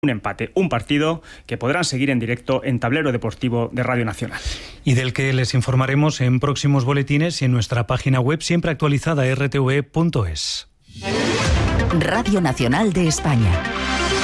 un empate, un partido que podrán seguir en directo en Tablero Deportivo de Radio Nacional. Y del que les informaremos en próximos boletines y en nuestra página web siempre actualizada rtve.es. Radio Nacional de España.